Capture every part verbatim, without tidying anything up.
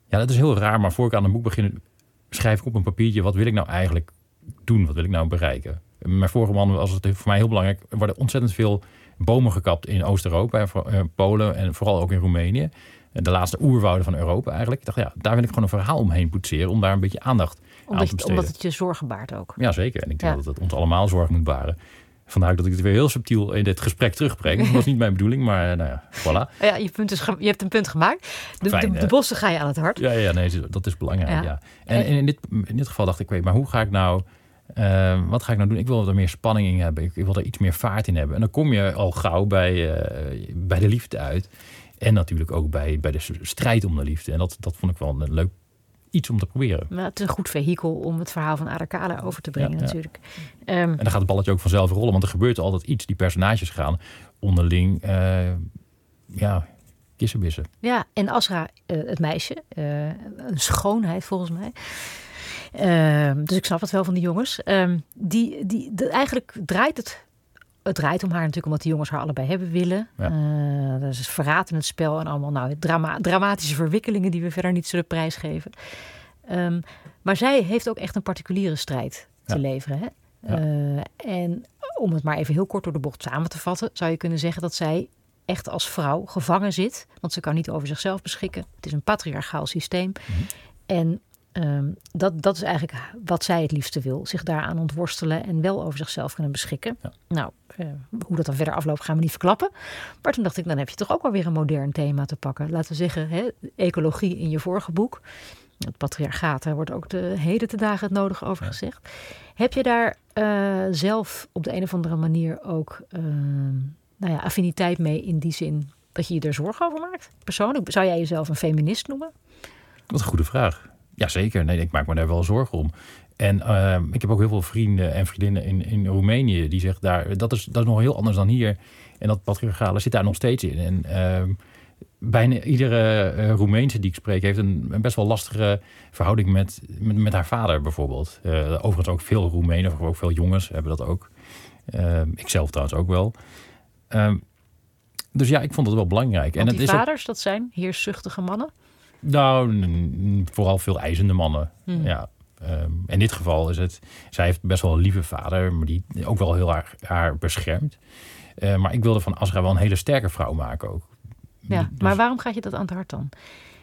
Ja, dat is heel raar. Maar voor ik aan een boek begin, schrijf ik op een papiertje... wat wil ik nou eigenlijk doen? Wat wil ik nou bereiken? Mijn vorige man was het voor mij heel belangrijk. Er worden ontzettend veel bomen gekapt in Oost-Europa, Polen en vooral ook in Roemenië. De laatste oerwouden van Europa eigenlijk. Ik dacht, ja, daar wil ik gewoon een verhaal omheen poetseren om daar een beetje aandacht omdat aan te besteden. Omdat het je zorgen baart ook. Ja, zeker. En ik denk ja. dat het ons allemaal zorgen moet baren. Vandaar dat ik het weer heel subtiel in dit gesprek terugbreng. Dat was niet mijn bedoeling, maar nou ja, voilà. Ja, je, punt is ge- je hebt een punt gemaakt. De, Fijn, de, de bossen ga je aan het hart. Ja, ja, nee, dat is belangrijk. Ja. Ja. En, en in, dit, in dit geval dacht ik, weet, maar hoe ga ik nou... Uh, wat ga ik nou doen? Ik wil er meer spanning in hebben. Ik, ik wil er iets meer vaart in hebben. En dan kom je al gauw bij, uh, bij de liefde uit. En natuurlijk ook bij, bij de strijd om de liefde. En dat, dat vond ik wel een leuk iets om te proberen. Maar het is een goed vehikel om het verhaal van Ada Kala over te brengen, ja, natuurlijk. Ja. Um, en dan gaat het balletje ook vanzelf rollen. Want er gebeurt altijd iets. Die personages gaan onderling... Uh, ja, kissenbissen. Ja, en Asra, uh, het meisje. Uh, een schoonheid volgens mij. Uh, dus ik snap het wel van die jongens. Um, die, die, de, eigenlijk draait het... Het draait om haar natuurlijk omdat die jongens haar allebei hebben willen. Ja. Uh, er is verraad in het spel en allemaal nou, drama, dramatische verwikkelingen die we verder niet zullen prijsgeven. Um, maar zij heeft ook echt een particuliere strijd te ja. leveren. Hè? Ja. Uh, en om het maar even heel kort door de bocht samen te vatten, zou je kunnen zeggen dat zij echt als vrouw gevangen zit. Want ze kan niet over zichzelf beschikken. Het is een patriarchaal systeem. Mm-hmm. En Um, dat, dat is eigenlijk wat zij het liefste wil. Zich daaraan ontworstelen en wel over zichzelf kunnen beschikken. Ja. Nou, uh, hoe dat dan verder afloopt gaan we niet verklappen. Maar toen dacht ik, dan heb je toch ook wel weer een modern thema te pakken. Laten we zeggen, hè, ecologie in je vorige boek. Het patriarchaat, daar wordt ook de heden te dagen het nodige over ja. gezegd. Heb je daar uh, zelf op de een of andere manier ook uh, nou ja, affiniteit mee in die zin dat je je er zorgen over maakt? Persoonlijk, zou jij jezelf een feminist noemen? Wat een goede vraag. Jazeker, nee, ik maak me daar wel zorgen om. En uh, ik heb ook heel veel vrienden en vriendinnen in, in Roemenië die zeggen daar, dat is, dat is nog heel anders dan hier. En dat patriarchale zit daar nog steeds in. En uh, bijna iedere uh, Roemeense die ik spreek heeft een, een best wel lastige verhouding met, met, met haar vader bijvoorbeeld. Uh, overigens ook veel Roemenen, of ook veel jongens hebben dat ook. Uh, ik zelf trouwens ook wel. Uh, dus ja, ik vond het wel belangrijk. Want en die het is vaders, ook, dat zijn heerszuchtige mannen? Nou, vooral veel eisende mannen. Hmm. Ja. Um, in dit geval is het... Zij heeft best wel een lieve vader, maar die ook wel heel erg haar beschermt. Uh, maar ik wilde van Asra wel een hele sterke vrouw maken ook. Ja, dus, maar waarom gaat je dat aan het hart dan?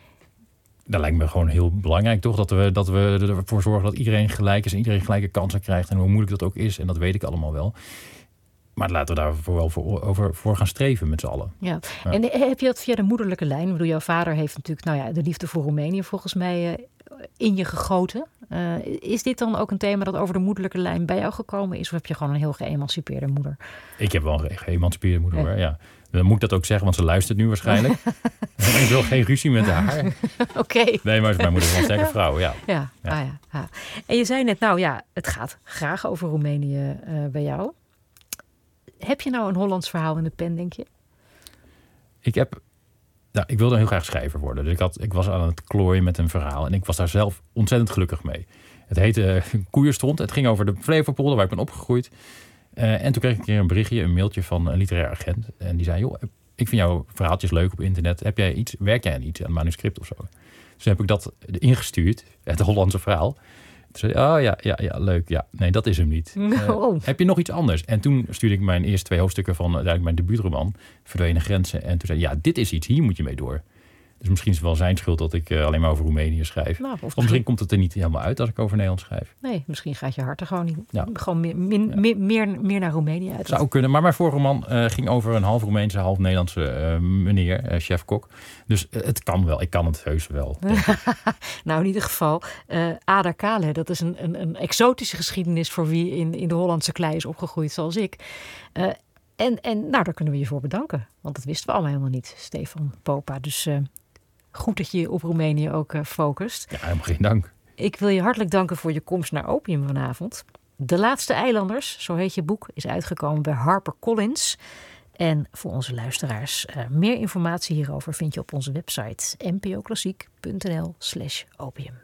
Dat lijkt me gewoon heel belangrijk, toch? Dat we, dat we ervoor zorgen dat iedereen gelijk is en iedereen gelijke kansen krijgt. En hoe moeilijk dat ook is, en dat weet ik allemaal wel. Maar laten we daar wel voor, over, voor gaan streven met z'n allen. Ja. Ja. En heb je dat via de moederlijke lijn? Ik bedoel, jouw vader heeft natuurlijk nou ja, de liefde voor Roemenië volgens mij uh, in je gegoten. Uh, is dit dan ook een thema dat over de moederlijke lijn bij jou gekomen is? Of heb je gewoon een heel geëmancipeerde moeder? Ik heb wel een geëmancipeerde moeder, ja. Hoor, ja. Dan moet ik dat ook zeggen, want ze luistert nu waarschijnlijk. Ik wil geen ruzie met haar. Oké. Okay. Nee, maar mijn moeder is wel een sterke vrouw, ja. Ja, ja. Ah, ja. Ah. En je zei net, nou ja, het gaat graag over Roemenië uh, bij jou. Heb je nou een Hollands verhaal in de pen, denk je? Ik heb... Nou, ik wilde heel graag schrijver worden. Dus ik, had, ik was aan het klooien met een verhaal. En ik was daar zelf ontzettend gelukkig mee. Het heette uh, Koeierstront. Het ging over de Flevopolder, waar ik ben opgegroeid. Uh, en toen kreeg ik een keer een berichtje, een mailtje van een literair agent. En die zei, joh, ik vind jouw verhaaltjes leuk op internet. Heb jij iets, werk jij aan iets, aan een manuscript of zo? Dus heb ik dat ingestuurd, het Hollandse verhaal. Toen zei oh ja, ja, ja, leuk. Ja, nee, dat is hem niet. No. Uh, heb je nog iets anders? En toen stuurde ik mijn eerste twee hoofdstukken van uiteindelijk mijn debuutroman, Verdwenen Grenzen. En toen zei ja, dit is iets, hier moet je mee door. Dus misschien is het wel zijn schuld dat ik uh, alleen maar over Roemenië schrijf. Nou, of, of misschien... misschien komt het er niet helemaal uit als ik over Nederland schrijf. Nee, misschien gaat je hart er gewoon, niet, ja. gewoon meer, min, ja. meer, meer, meer naar Roemenië uit. Zou kunnen, maar mijn vorige roman uh, ging over een half Roemeense, half Nederlandse uh, meneer, uh, chef-kok. Dus uh, het kan wel, ik kan het heus wel. Nou, in ieder geval, uh, Ada Kala, dat is een, een, een exotische geschiedenis voor wie in, in de Hollandse klei is opgegroeid zoals ik. Uh, en, en nou, daar kunnen we je voor bedanken. Want dat wisten we allemaal helemaal niet, Stefan Popa. Dus... Uh, goed dat je je op Roemenië ook uh, focust. Ja, helemaal geen dank. Ik wil je hartelijk danken voor je komst naar Opium vanavond. De Laatste Eilanders, zo heet je boek, is uitgekomen bij HarperCollins. En voor onze luisteraars, uh, meer informatie hierover vind je op onze website n p o klassiek punt n l slash opium.